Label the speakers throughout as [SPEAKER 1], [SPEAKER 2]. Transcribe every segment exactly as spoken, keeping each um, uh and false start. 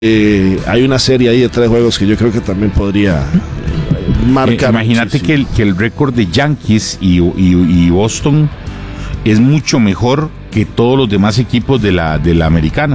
[SPEAKER 1] Eh, hay una serie ahí de tres juegos que yo creo que también podría eh, marcar.
[SPEAKER 2] Eh, imagínate que el, que el récord de Yankees y, y, y Boston es mucho mejor que todos los demás equipos de la, de la americana.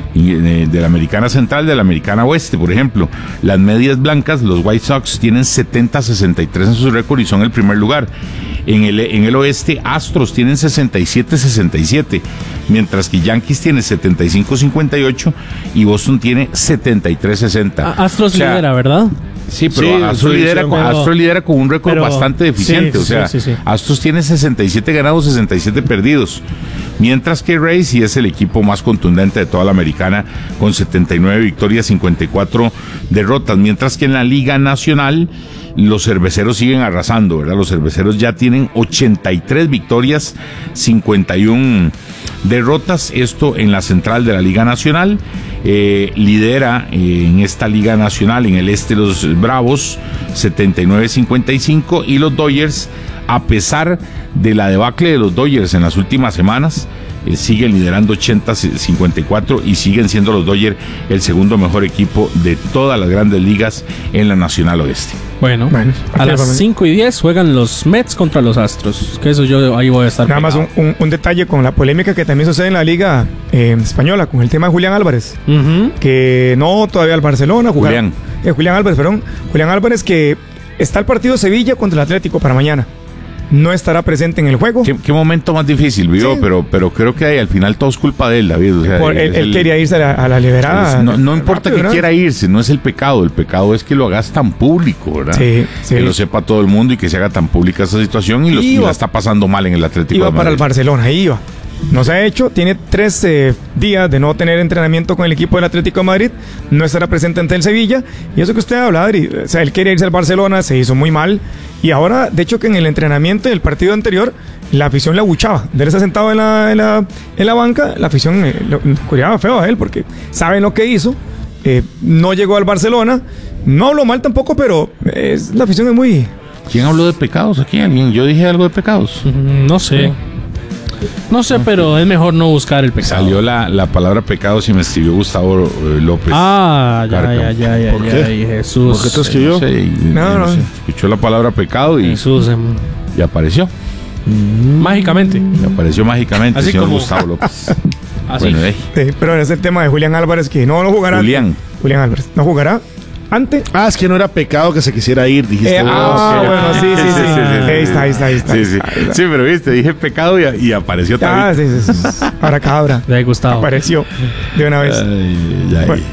[SPEAKER 2] De la americana central, de la americana oeste, por ejemplo. Las medias blancas, los White Sox, tienen setenta sesenta y tres en su récord y son el primer lugar. En el, en el oeste, Astros tienen sesenta y siete sesenta y siete, mientras que Yankees tiene setenta y cinco cincuenta y ocho y Boston tiene setenta y tres sesenta.
[SPEAKER 3] Astros, o sea, lidera, ¿verdad?
[SPEAKER 2] Sí, pero sí, Astros, lidera con, pero, Astros lidera con un récord pero, bastante deficiente. Sí, o sea, sí, sí, sí. Astros tiene sesenta y siete ganados, sesenta y siete perdidos. Mientras que Rays sí es el equipo más contundente de toda la americana, con setenta y nueve victorias, cincuenta y cuatro derrotas. Mientras que en la Liga Nacional, los cerveceros siguen arrasando, ¿verdad? Los cerveceros ya tienen ochenta y tres victorias, cincuenta y uno derrotas. Esto en la central de la Liga Nacional. Eh, lidera eh, en esta Liga Nacional, en el este, los Bravos, setenta y nueve cincuenta y cinco, y los Dodgers, a pesar de la debacle de los Dodgers en las últimas semanas, eh, siguen liderando ochenta cincuenta y cuatro y siguen siendo los Dodgers el segundo mejor equipo de todas las grandes ligas en la Nacional Oeste.
[SPEAKER 3] Bueno, bueno a las cinco y diez juegan los Mets contra los Astros, que eso yo ahí voy a estar.
[SPEAKER 4] Nada pegado. Más un, un, un detalle con la polémica que también sucede en la Liga eh, Española, con el tema de Julián Álvarez, uh-huh. que no todavía al Barcelona jugar, Julián. Eh, Julián Álvarez, perdón, Julián Álvarez, que está el partido Sevilla contra el Atlético para mañana. No estará presente en el juego.
[SPEAKER 2] Qué, qué momento más difícil, vivo, sí. pero, pero creo que ahí, al final todo es culpa de él, David. O sea,
[SPEAKER 4] Por, él, él el, quería irse a la, a la liberada.
[SPEAKER 2] No, no importa rápido, que ¿no? quiera irse, no es el pecado. El pecado es que lo hagas tan público, ¿verdad?
[SPEAKER 4] Sí, sí.
[SPEAKER 2] Que lo sepa todo el mundo y que se haga tan pública esa situación y, los, iba, y la está pasando mal en el Atlético
[SPEAKER 4] iba
[SPEAKER 2] de Madrid.
[SPEAKER 4] Para el Barcelona, iba. No se ha hecho, tiene tres eh, días de no tener entrenamiento con el equipo del Atlético de Madrid, no estará presente ante el Sevilla, y eso que usted habla, Adri, o sea, él quería irse al Barcelona, se hizo muy mal, y ahora, de hecho, que en el entrenamiento del partido anterior, la afición le abuchaba, de él está sentado en la, en la, en la banca, la afición eh, lo curaba feo a él, porque saben lo que hizo, eh, no llegó al Barcelona, no habló mal tampoco, pero eh, la afición es muy...
[SPEAKER 2] ¿Quién habló de pecados aquí? ¿Alguien? Yo dije algo de pecados.
[SPEAKER 3] No sé. No sé, pero es mejor no buscar el pecado.
[SPEAKER 2] Salió la, la palabra pecado si me escribió Gustavo eh, López.
[SPEAKER 3] Ah, ya, ya, ya, ya,
[SPEAKER 1] ¿Por
[SPEAKER 3] ya,
[SPEAKER 1] qué?
[SPEAKER 3] ya, Jesús.
[SPEAKER 1] ¿Por qué te escribió?
[SPEAKER 2] No, sé,
[SPEAKER 4] no, no.
[SPEAKER 2] no sé. Escuchó la palabra pecado y,
[SPEAKER 3] Jesús, eh.
[SPEAKER 2] y apareció.
[SPEAKER 3] Mm. Mágicamente.
[SPEAKER 2] Y apareció mágicamente,
[SPEAKER 3] así
[SPEAKER 2] señor
[SPEAKER 3] como...
[SPEAKER 2] Gustavo López.
[SPEAKER 3] Así.
[SPEAKER 2] Bueno, eh.
[SPEAKER 4] sí, pero es el tema de Julián Álvarez, que no lo jugará.
[SPEAKER 2] Julián.
[SPEAKER 4] Julián Álvarez. No jugará. Ante.
[SPEAKER 1] Ah, es que no era pecado que se quisiera ir, dijiste.
[SPEAKER 4] Eh, ah, okay. Bueno, sí, sí, sí. sí, sí, sí. Ahí está, ahí está, ahí está.
[SPEAKER 2] Sí, sí.
[SPEAKER 4] Ahí está.
[SPEAKER 2] Sí, pero viste, dije pecado y, y apareció también.
[SPEAKER 4] Ah, sí, sí, sí. Ahora cabra.
[SPEAKER 3] De Gustavo.
[SPEAKER 4] Apareció de una vez.
[SPEAKER 2] Ay, ay.
[SPEAKER 4] Bueno,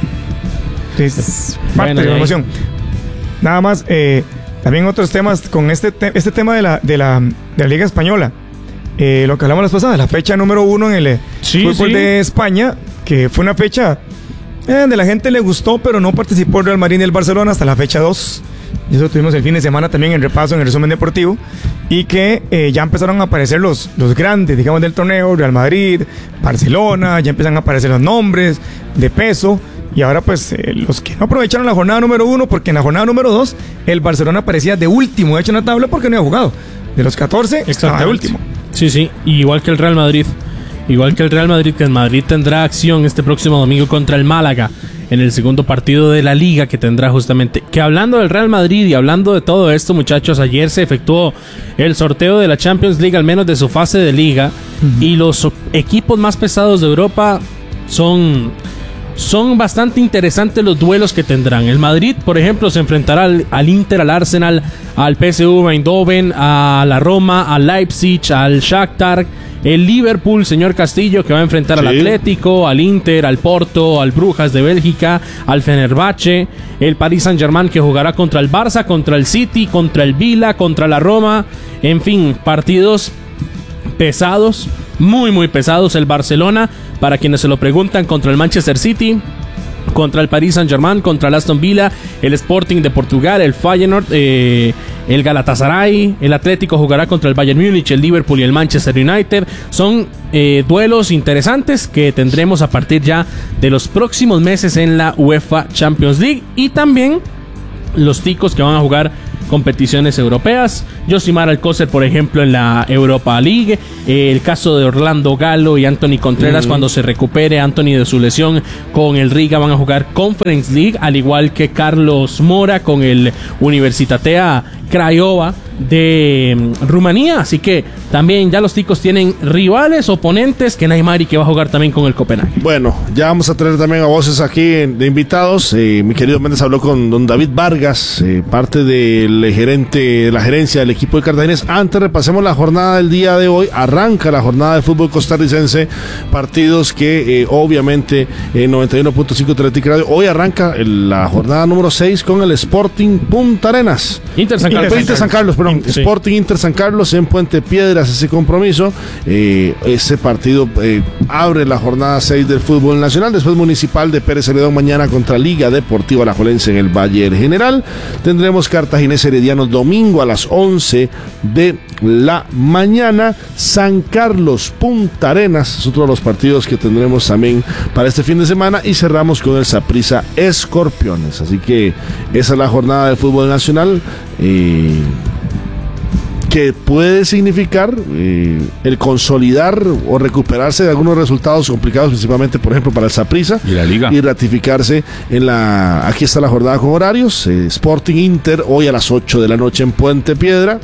[SPEAKER 4] es parte
[SPEAKER 3] bueno,
[SPEAKER 4] de la emoción. Nada más, eh, también otros temas con este, te este tema de la, de, la, de la Liga Española. Eh, lo que hablamos las pasadas, la fecha número uno en el eh,
[SPEAKER 3] sí,
[SPEAKER 4] fútbol
[SPEAKER 3] sí.
[SPEAKER 4] de España, que fue una fecha eh, donde la gente le gustó, pero no participó el Real Madrid y el Barcelona hasta la fecha dos. Y eso tuvimos el fin de semana también en repaso, en el resumen deportivo. Y que eh, ya empezaron a aparecer los, los grandes, digamos, del torneo, Real Madrid, Barcelona, ya empiezan a aparecer los nombres de peso. Y ahora pues eh, los que no aprovecharon la jornada número uno, porque en la jornada número dos el Barcelona aparecía de último, de hecho en la tabla, porque no había jugado. De los catorce estaba de último.
[SPEAKER 3] Sí, sí, igual que el Real Madrid. Igual que el Real Madrid, que el Madrid tendrá acción este próximo domingo contra el Málaga en el segundo partido de la Liga que tendrá justamente. Que hablando del Real Madrid y hablando de todo esto, muchachos, ayer se efectuó el sorteo de la Champions League, al menos de su fase de Liga, uh-huh. y los equipos más pesados de Europa son... Son bastante interesantes los duelos que tendrán. El Madrid, por ejemplo, se enfrentará al, al Inter, al Arsenal, al P S V Eindhoven, a la Roma, al Leipzig, al Shakhtar. El Liverpool, señor Castillo, que va a enfrentar sí. al Atlético, al Inter, al Porto, al Brujas de Bélgica, al Fenerbahce. El Paris Saint-Germain, que jugará contra el Barça, contra el City, contra el Vila, contra la Roma. En fin, partidos pesados, muy muy pesados. El Barcelona, para quienes se lo preguntan, contra el Manchester City, contra el Paris Saint-Germain, contra el Aston Villa, el Sporting de Portugal, el Feyenoord, eh, el Galatasaray, el Atlético jugará contra el Bayern Múnich, el Liverpool y el Manchester United. Son eh, duelos interesantes que tendremos a partir ya de los próximos meses en la UEFA Champions League, y también los ticos que van a jugar competiciones europeas. Josimar Alcócer, por ejemplo, en la Europa League. Eh, el caso de Orlando Galo y Anthony Contreras, mm. cuando se recupere Anthony de su lesión con el Riga, van a jugar Conference League, al igual que Carlos Mora con el Universitatea Craiova de Rumanía. Así que también ya los ticos tienen rivales, oponentes, que Neymar, que va a jugar también con el Copenhague.
[SPEAKER 1] Bueno, ya vamos a tener también a voces aquí de invitados. Eh, mi querido Méndez habló con don David Vargas, eh, parte del gerente de la gerencia del equipo de Cartaginés. Antes repasemos la jornada del día de hoy. Arranca la jornada de fútbol costarricense, partidos que eh, obviamente en noventa y uno punto cinco Atlético Radio. Hoy arranca el, la jornada número seis con el Sporting Punta Arenas.
[SPEAKER 3] Inter San Carlos.
[SPEAKER 1] Inter, Inter San Carlos, perdón. Sí. Sporting Inter San Carlos en Puente Piedras, ese compromiso. Eh, ese partido eh, abre la jornada seis del fútbol nacional. Después Municipal de Pérez Celedón mañana contra Liga Deportiva Alajuelense en el Valle del General. Tendremos Cartaginés Herediano domingo a las once de la mañana. San Carlos Punta Arenas es otro de los partidos que tendremos también para este fin de semana. Y cerramos con el Saprissa Escorpiones. Así que esa es la jornada del fútbol nacional. Eh, que puede significar eh, el consolidar o recuperarse de algunos resultados complicados, principalmente, por ejemplo, para el Saprissa
[SPEAKER 2] y la Liga,
[SPEAKER 1] y ratificarse en la... Aquí está la jornada con horarios. eh, Sporting Inter hoy a las ocho de la noche en Puente Piedra.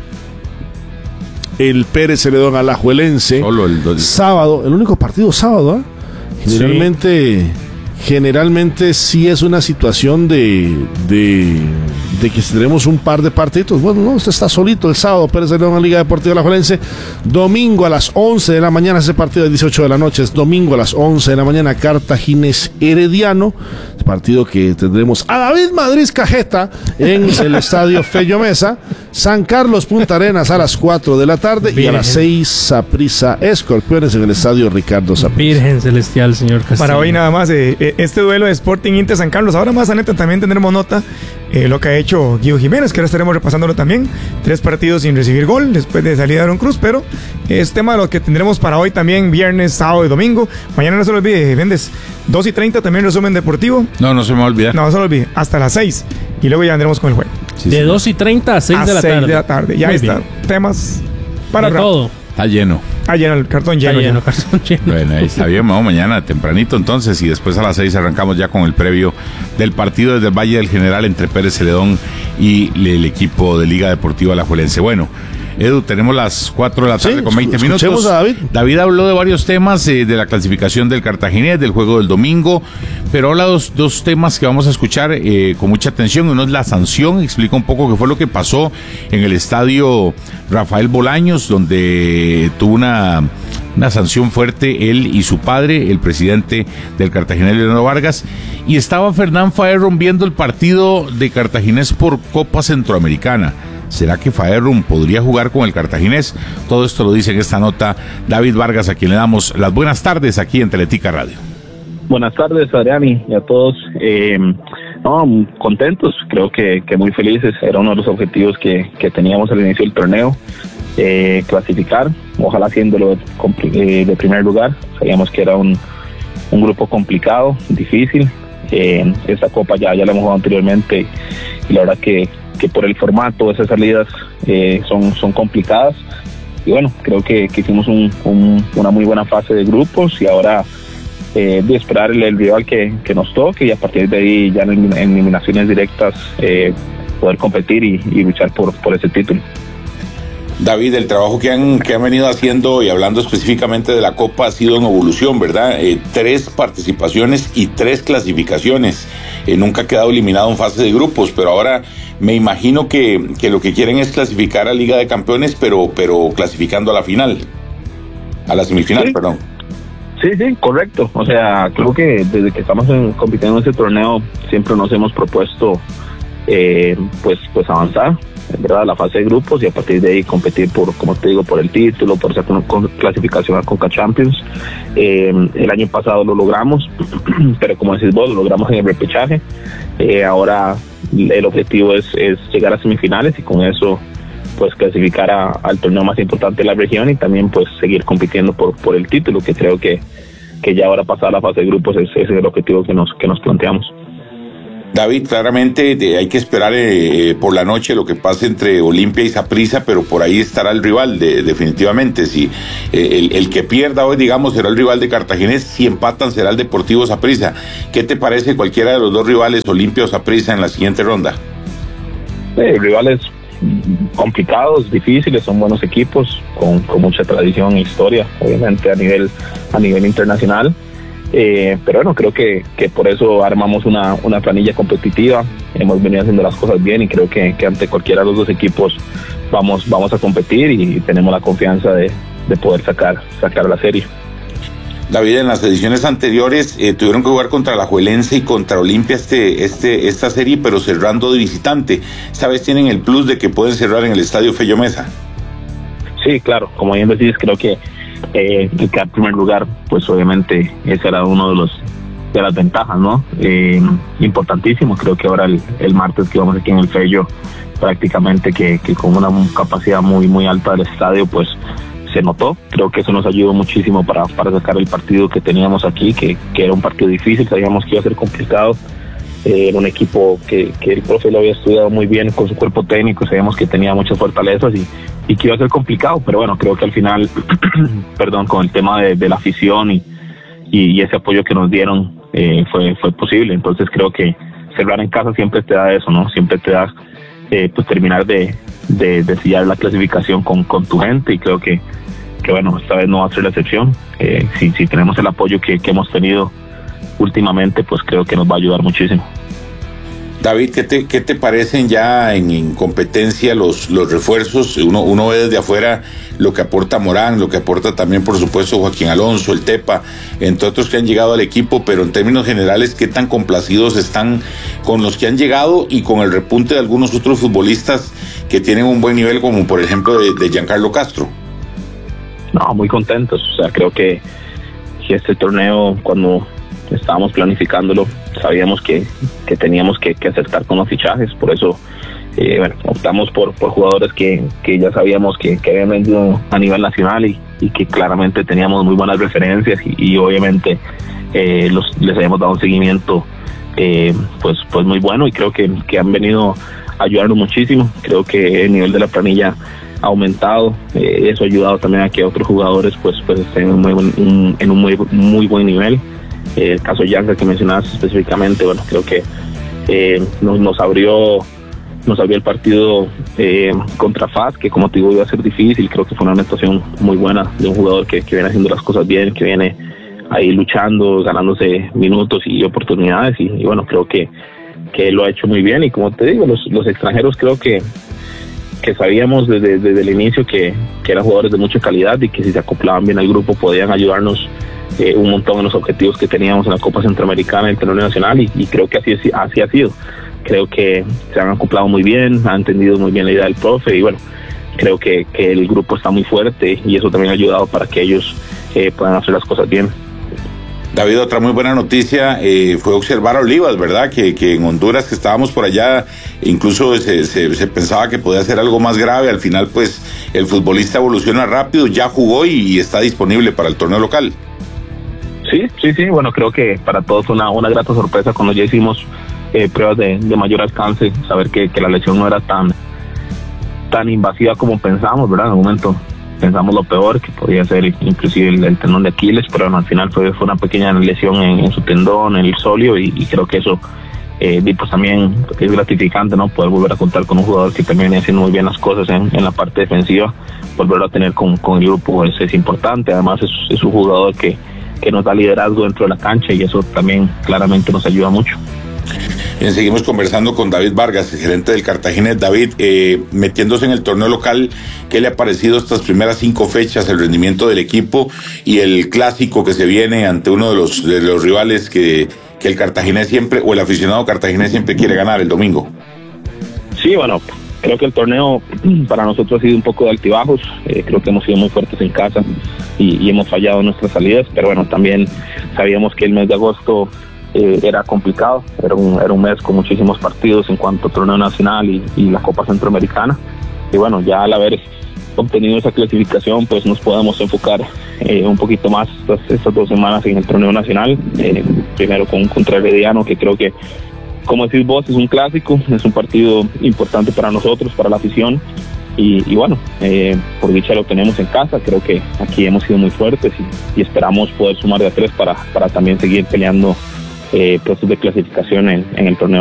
[SPEAKER 1] El Pérez Celedón Alajuelense
[SPEAKER 2] solo el do...
[SPEAKER 1] sábado, el único partido sábado, ¿eh? generalmente sí. generalmente sí es una situación de de de que tendremos un par de partidos. Bueno, no, usted está solito el sábado, Pérez Celedón en Liga Deportiva Alajuelense. Domingo a las once de la mañana, ese partido de dieciocho de la noche es domingo a las once de la mañana, Cartaginés Herediano, partido que tendremos a David Madrid Cajeta en el estadio Fello Mesa. San Carlos Punta Arenas a las cuatro de la tarde. Virgen. Y a las seis Saprissa Escorpiones en el estadio Ricardo Saprissa.
[SPEAKER 3] Virgen celestial, señor Castillo.
[SPEAKER 4] Para hoy nada más, eh, este duelo de Sporting Inter San Carlos. Ahora más, Aneta, también tendremos nota eh, lo que ha hecho Guido Jiménez, que ahora estaremos repasándolo también. Tres partidos sin recibir gol después de salir de Aaron Cruz, pero es tema de lo que tendremos para hoy también, viernes, sábado y domingo. Mañana no se lo olvide, Méndez, dos y treinta también resumen deportivo.
[SPEAKER 2] No, no se me va a olvidar.
[SPEAKER 4] No, no se lo olvide, hasta las seis. Y luego ya andremos con el juego.
[SPEAKER 3] Sí, de sí. dos y treinta a seis de la tarde.
[SPEAKER 4] seis de la tarde, ya está. Bien. Temas para
[SPEAKER 3] de todo.
[SPEAKER 2] Está lleno.
[SPEAKER 4] Está lleno, el cartón lleno.
[SPEAKER 3] Está lleno, cartón lleno.
[SPEAKER 2] Bueno, ahí está bien, vamos mañana tempranito entonces, y después a las seis arrancamos ya con el previo del partido desde el Valle del General entre Pérez Celedón y el equipo de Liga Deportiva Alajuelense. Bueno, Edu, tenemos las cuatro de la tarde sí, con veinte minutos.
[SPEAKER 1] A David.
[SPEAKER 2] David habló de varios temas, eh, de la clasificación del Cartaginés, del juego del domingo, pero habla de dos, dos temas que vamos a escuchar eh, con mucha atención. Uno es la sanción, explica un poco qué fue lo que pasó en el estadio Rafael Bolaños, donde tuvo una, una sanción fuerte él y su padre, el presidente del Cartaginés, Leonardo Vargas, y estaba Fernán Faerron viendo el partido de Cartaginés por Copa Centroamericana. ¿Será que Faerron podría jugar con el Cartaginés? Todo esto lo dice en esta nota David Vargas, a quien le damos las buenas tardes aquí en Teletica Radio.
[SPEAKER 5] Buenas tardes, Adriani, y a todos. Eh, no, contentos, creo que, que muy felices. Era uno de los objetivos que, que teníamos al inicio del torneo, eh, clasificar, ojalá haciéndolo de, de primer lugar. Sabíamos que era un, un grupo complicado, difícil. Eh, esta copa ya, ya la hemos jugado anteriormente, y la verdad que que por el formato esas salidas eh, son, son complicadas, y bueno, creo que, que hicimos un, un, una muy buena fase de grupos, y ahora eh, de esperar el, el rival que, que nos toque, y a partir de ahí ya en, en eliminaciones directas eh, poder competir y, y luchar por, por ese título.
[SPEAKER 2] David, el trabajo que han, que han venido haciendo y hablando específicamente de la Copa ha sido en evolución, ¿verdad? Eh, tres participaciones y tres clasificaciones. Eh, nunca ha quedado eliminado en fase de grupos, pero ahora me imagino que, que lo que quieren es clasificar a Liga de Campeones, pero, pero clasificando a la final, a la semifinal,
[SPEAKER 5] sí.
[SPEAKER 2] perdón.
[SPEAKER 5] Sí, sí, correcto. O sea, creo que desde que estamos en, compitiendo en este torneo siempre nos hemos propuesto eh, pues, pues avanzar, ¿verdad?, la fase de grupos, y a partir de ahí competir por, como te digo, por el título, por esa clasificación a Conca Champions. Eh, el año pasado lo logramos, pero como decís vos, lo logramos en el repechaje. Eh, ahora el objetivo es, es llegar a semifinales, y con eso pues clasificar a, al torneo más importante de la región, y también pues seguir compitiendo por, por el título, que creo que, que ya ahora pasada la fase de grupos es, ese es el objetivo que nos, que nos planteamos.
[SPEAKER 2] David, claramente de, hay que esperar eh, por la noche lo que pase entre Olimpia y Saprissa, pero por ahí estará el rival, de, definitivamente. Si eh, el, el que pierda hoy, digamos, será el rival de Cartaginés, si empatan será el Deportivo Saprissa. ¿Qué te parece cualquiera de los dos rivales, Olimpia o Saprissa, en la siguiente ronda?
[SPEAKER 5] Eh, rivales complicados, difíciles, son buenos equipos con, con mucha tradición e historia, obviamente a nivel a nivel internacional. Eh, pero bueno, creo que, que por eso armamos una, una planilla competitiva, hemos venido haciendo las cosas bien y creo que, que ante cualquiera de los dos equipos vamos, vamos a competir y tenemos la confianza de, de poder sacar, sacar la serie.
[SPEAKER 2] David, en las ediciones anteriores eh, tuvieron que jugar contra la Alajuelense y contra Olimpia este, este, esta serie, pero cerrando de visitante. Esta vez tienen el plus de que pueden cerrar en el Estadio Fello Mesa. Sí,
[SPEAKER 5] claro, como bien decís, creo que Eh, el quedar en primer lugar, pues obviamente ese era uno de los de las ventajas, ¿no? Eh, importantísimo, creo que ahora el, el martes que vamos aquí en el Fello, prácticamente que, que con una capacidad muy muy alta del estadio, pues se notó. Creo que eso nos ayudó muchísimo para, para sacar el partido que teníamos aquí, que, que era un partido difícil, sabíamos que iba a ser complicado. Eh, era un equipo que, que el profe lo había estudiado muy bien con su cuerpo técnico, sabíamos que tenía muchas fortalezas y, y que iba a ser complicado, pero bueno, creo que al final, perdón, con el tema de, de la afición y, y, y ese apoyo que nos dieron, eh, fue, fue posible. Entonces creo que cerrar en casa siempre te da eso, ¿no? Siempre te da eh, pues terminar de, de, de sellar la clasificación con, con tu gente, y creo que, que bueno, esta vez no va a ser la excepción. Eh, si, si tenemos el apoyo que, que hemos tenido últimamente, pues creo que nos va a ayudar muchísimo.
[SPEAKER 2] David, ¿qué te, qué te parecen ya en, en competencia los, los refuerzos? Uno, uno ve desde afuera lo que aporta Morán, lo que aporta también, por supuesto, Joaquín Alonso, el Tepa, entre otros que han llegado al equipo, pero en términos generales, ¿qué tan complacidos están con los que han llegado y con el repunte de algunos otros futbolistas que tienen un buen nivel, como por ejemplo de, de Giancarlo Castro?
[SPEAKER 5] No, muy contentos. O sea, creo que, que este torneo, cuando estábamos planificándolo, sabíamos que, que teníamos que, que acertar con los fichajes, por eso eh, bueno, optamos por, por jugadores que, que ya sabíamos que, que habían vendido a nivel nacional y, y que claramente teníamos muy buenas referencias y, y obviamente eh, los, les habíamos dado un seguimiento eh, pues, pues muy bueno, y creo que, que han venido a ayudarnos muchísimo. Creo que el nivel de la planilla ha aumentado, eh, eso ha ayudado también a que otros jugadores pues, pues estén en un muy buen, un, en un muy, muy buen nivel. Eh, el caso Yanka que mencionabas específicamente, bueno, creo que eh, nos, nos abrió nos abrió el partido eh, contra F A S, que como te digo iba a ser difícil. Creo que fue una actuación muy buena de un jugador que, que viene haciendo las cosas bien, que viene ahí luchando, ganándose minutos y oportunidades, y, y bueno, creo que, que lo ha hecho muy bien. Y como te digo, los, los extranjeros creo que que sabíamos desde, desde el inicio que, que eran jugadores de mucha calidad y que si se acoplaban bien al grupo podían ayudarnos eh, un montón en los objetivos que teníamos en la Copa Centroamericana y el torneo nacional, y, y creo que así, así ha sido. Creo que se han acoplado muy bien, han entendido muy bien la idea del profe, y bueno, creo que, que el grupo está muy fuerte y eso también ha ayudado para que ellos eh, puedan hacer las cosas bien.
[SPEAKER 2] David, otra muy buena noticia eh, fue observar a Olivas, ¿verdad? Que, que en Honduras, que estábamos por allá, incluso se, se, se pensaba que podía ser algo más grave. Al final, pues, el futbolista evoluciona rápido, ya jugó y, y está disponible para el torneo local.
[SPEAKER 5] Sí, sí, sí, bueno, creo que para todos fue una, una grata sorpresa cuando ya hicimos eh, pruebas de, de mayor alcance, saber que, que la lesión no era tan, tan invasiva como pensábamos, ¿verdad? En un momento pensamos lo peor, que podía ser inclusive el, el tendón de Aquiles, pero bueno, al final fue, fue una pequeña lesión en, en su tendón, en el sóleo, y, y creo que eso eh, pues también es gratificante, ¿no? Poder volver a contar con un jugador que también viene haciendo muy bien las cosas en, en la parte defensiva, volverlo a tener con, con el grupo es, es importante. Además es, es un jugador que, que nos da liderazgo dentro de la cancha, y eso también claramente nos ayuda mucho.
[SPEAKER 2] Bien, seguimos conversando con David Vargas, el gerente del Cartaginés. David, eh, metiéndose en el torneo local, ¿qué le ha parecido estas primeras cinco fechas, el rendimiento del equipo y el clásico que se viene ante uno de los, de los rivales que, que el Cartaginés siempre, o el aficionado cartaginés siempre quiere ganar, el domingo?
[SPEAKER 5] Sí, bueno, creo que el torneo para nosotros ha sido un poco de altibajos. Eh, creo que hemos sido muy fuertes en casa y, y hemos fallado en nuestras salidas, pero bueno, también sabíamos que el mes de agosto Eh, era complicado, era un, era un mes con muchísimos partidos en cuanto a torneo nacional y, y la Copa Centroamericana, y bueno, ya al haber obtenido esa clasificación, pues nos podemos enfocar eh, un poquito más estas, estas dos semanas en el torneo nacional, eh, primero con contra Herediano, que creo que como decís vos, es un clásico, es un partido importante para nosotros, para la afición. Y, y bueno, eh, por dicha lo tenemos en casa. Creo que aquí hemos sido muy fuertes y, y esperamos poder sumar de a tres para, para también seguir peleando eh, puestos de clasificación en, en el torneo.